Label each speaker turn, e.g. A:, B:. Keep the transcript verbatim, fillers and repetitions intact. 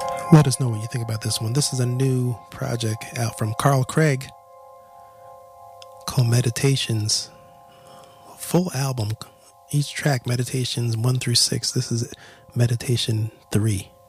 A: Let us know what you think about this one. This is a new project out from Carl Craig called Meditations. Full album. Each track, Meditations one through six. This is Meditation three.